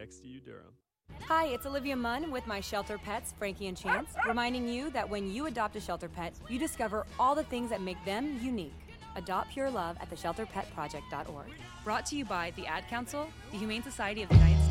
next to you, Durham. Hi, it's Olivia Munn with my shelter pets, Frankie and Chance, reminding you that when you adopt a shelter pet, you discover all the things that make them unique. Adopt pure love at theshelterpetproject.org. Brought to you by the Ad Council, the Humane Society of the United States.